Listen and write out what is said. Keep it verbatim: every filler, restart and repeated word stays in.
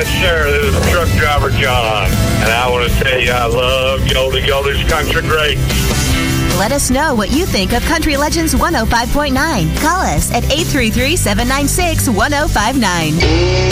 Yes, sir. This is truck driver John. And I want to tell you I love Goldie Goldie's Country Great. Let us know what you think of Country Legends one oh five point nine. Call us at eight three three, seven nine six, one oh five nine.